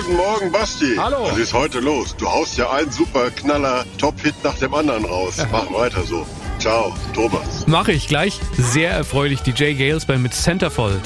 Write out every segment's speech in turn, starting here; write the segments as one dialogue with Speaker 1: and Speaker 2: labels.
Speaker 1: Guten Morgen, Basti.
Speaker 2: Hallo.
Speaker 1: Was ist heute los? Du haust ja einen super Knaller, Top-Hit nach dem anderen raus. Mach weiter so. Ciao, Thomas.
Speaker 2: Mache ich gleich. Sehr erfreulich. DJ Gales bei mit Centerfold.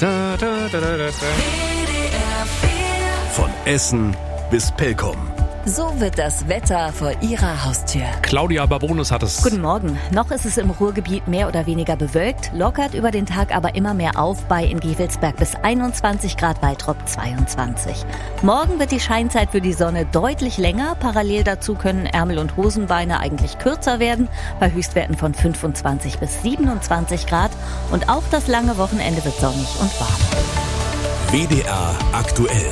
Speaker 3: Von Essen bis Pelkom.
Speaker 4: So wird das Wetter vor Ihrer Haustür.
Speaker 2: Claudia Babonus hat es.
Speaker 4: Guten Morgen. Noch ist es im Ruhrgebiet mehr oder weniger bewölkt, lockert über den Tag aber immer mehr auf bei in Gevelsberg bis 21 Grad, Waltrop 22. Morgen wird die Scheinzeit für die Sonne deutlich länger. Parallel dazu können Ärmel und Hosenbeine eigentlich kürzer werden, bei Höchstwerten von 25 bis 27 Grad. Und auch das lange Wochenende wird sonnig und warm.
Speaker 3: WDR aktuell.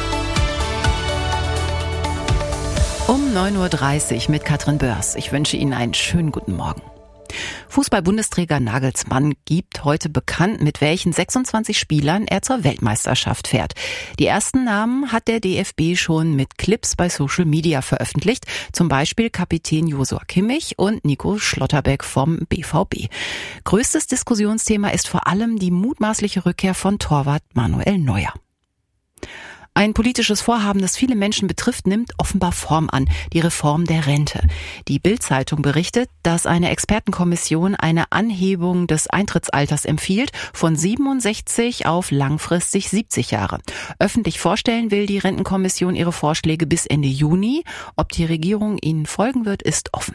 Speaker 5: Um 9.30 Uhr mit Katrin Börs. Ich wünsche Ihnen einen schönen guten Morgen. Fußball-Bundesträger Nagelsmann gibt heute bekannt, mit welchen 26 Spielern er zur Weltmeisterschaft fährt. Die ersten Namen hat der DFB schon mit Clips bei Social Media veröffentlicht. Zum Beispiel Kapitän Joshua Kimmich und Nico Schlotterbeck vom BVB. Größtes Diskussionsthema ist vor allem die mutmaßliche Rückkehr von Torwart Manuel Neuer. Ein politisches Vorhaben, das viele Menschen betrifft, nimmt offenbar Form an, die Reform der Rente. Die Bild-Zeitung berichtet, dass eine Expertenkommission eine Anhebung des Eintrittsalters empfiehlt, von 67 auf langfristig 70 Jahre. Öffentlich vorstellen will die Rentenkommission ihre Vorschläge bis Ende Juni. Ob die Regierung ihnen folgen wird, ist offen.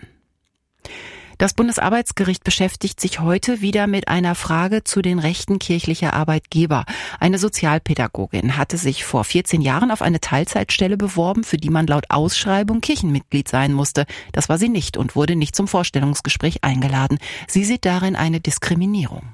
Speaker 5: Das Bundesarbeitsgericht beschäftigt sich heute wieder mit einer Frage zu den Rechten kirchlicher Arbeitgeber. Eine Sozialpädagogin hatte sich vor 14 Jahren auf eine Teilzeitstelle beworben, für die man laut Ausschreibung Kirchenmitglied sein musste. Das war sie nicht und wurde nicht zum Vorstellungsgespräch eingeladen. Sie sieht darin eine Diskriminierung.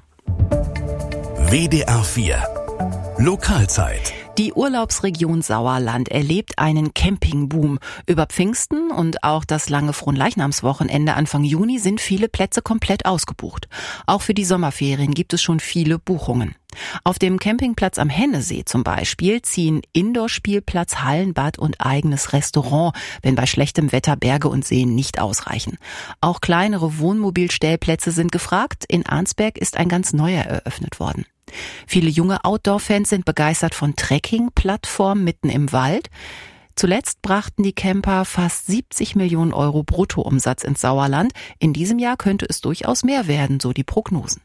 Speaker 3: WDR 4 Lokalzeit.
Speaker 5: Die Urlaubsregion Sauerland erlebt einen Campingboom. Über Pfingsten und auch das lange Fronleichnamswochenende Anfang Juni sind viele Plätze komplett ausgebucht. Auch für die Sommerferien gibt es schon viele Buchungen. Auf dem Campingplatz am Hennesee zum Beispiel ziehen Indoor-Spielplatz, Hallenbad und eigenes Restaurant, wenn bei schlechtem Wetter Berge und Seen nicht ausreichen. Auch kleinere Wohnmobilstellplätze sind gefragt. In Arnsberg ist ein ganz neuer eröffnet worden. Viele junge Outdoor-Fans sind begeistert von Trekking-Plattformen mitten im Wald. Zuletzt brachten die Camper fast 70 Millionen Euro Bruttoumsatz ins Sauerland. In diesem Jahr könnte es durchaus mehr werden, so die Prognosen.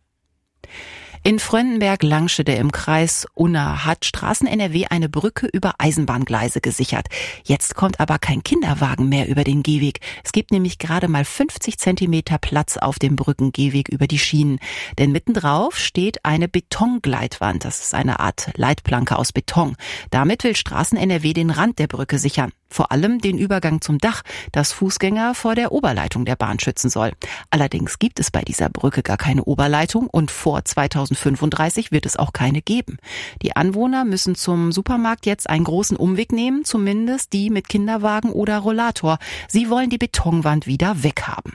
Speaker 5: In Frönnenberg-Langschede im Kreis Unna hat Straßen-NRW eine Brücke über Eisenbahngleise gesichert. Jetzt kommt aber kein Kinderwagen mehr über den Gehweg. Es gibt nämlich gerade mal 50 Zentimeter Platz auf dem Brückengehweg über die Schienen. Denn mittendrauf steht eine Betongleitwand. Das ist eine Art Leitplanke aus Beton. Damit will Straßen-NRW den Rand der Brücke sichern. Vor allem den Übergang zum Dach, das Fußgänger vor der Oberleitung der Bahn schützen soll. Allerdings gibt es bei dieser Brücke gar keine Oberleitung und vor 2035 wird es auch keine geben. Die Anwohner müssen zum Supermarkt jetzt einen großen Umweg nehmen, zumindest die mit Kinderwagen oder Rollator. Sie wollen die Betonwand wieder weghaben.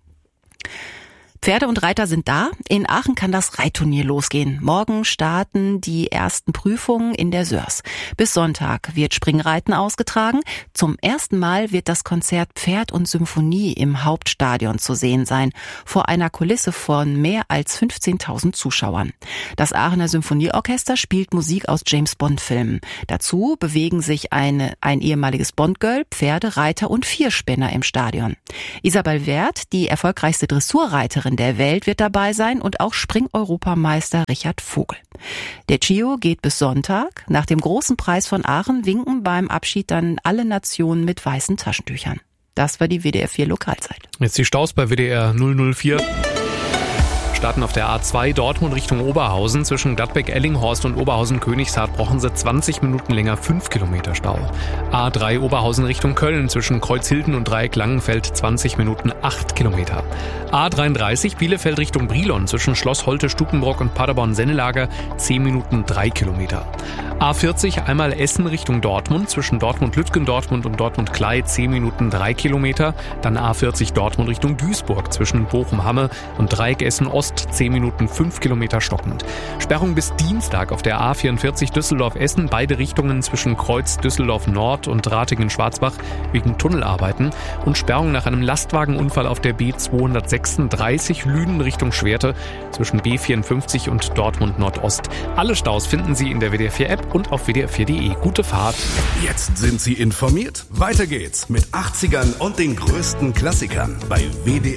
Speaker 5: Pferde und Reiter sind da. In Aachen kann das Reitturnier losgehen. Morgen starten die ersten Prüfungen in der Sörs. Bis Sonntag wird Springreiten ausgetragen. Zum ersten Mal wird das Konzert Pferd und Symphonie im Hauptstadion zu sehen sein, vor einer Kulisse von mehr als 15.000 Zuschauern. Das Aachener Symphonieorchester spielt Musik aus James-Bond-Filmen. Dazu bewegen sich ein ehemaliges Bond-Girl, Pferde, Reiter und Vierspänner im Stadion. Isabel Werth, die erfolgreichste Dressurreiterin der Welt, wird dabei sein und auch Spring-Europameister Richard Vogel. Der Chio geht bis Sonntag. Nach dem großen Preis von Aachen winken beim Abschied dann alle Nationen mit weißen Taschentüchern. Das war die WDR 4 Lokalzeit.
Speaker 2: Jetzt die Staus bei WDR 004. Starten auf der A2 Dortmund Richtung Oberhausen. Zwischen Gladbeck-Ellinghorst und Oberhausen-Königshardt brauchen sie 20 Minuten länger 5 Kilometer Stau. A3 Oberhausen Richtung Köln. Zwischen Kreuzhilden und Dreieck Langenfeld 20 Minuten 8 Kilometer. A33 Bielefeld Richtung Brilon. Zwischen Schloss Holte-Stukenbrock und Paderborn-Sennelager 10 Minuten 3 Kilometer. A40 einmal Essen Richtung Dortmund. Zwischen Dortmund-Lütgendortmund und Dortmund-Klei 10 Minuten 3 Kilometer. Dann A40 Dortmund Richtung Duisburg. Zwischen Bochum-Hamme und Dreieck Essen-Ost 10 Minuten 5 Kilometer stockend. Sperrung bis Dienstag auf der A44 Düsseldorf-Essen, beide Richtungen zwischen Kreuz Düsseldorf-Nord und Ratingen-Schwarzbach wegen Tunnelarbeiten und Sperrung nach einem Lastwagenunfall auf der B236 Lünen Richtung Schwerte zwischen B54 und Dortmund Nordost. Alle Staus finden Sie in der WDR 4 App WDR-App und auf WDR4.de. Gute Fahrt.
Speaker 3: Jetzt sind Sie informiert. Weiter geht's mit 80ern und den größten Klassikern bei WDR.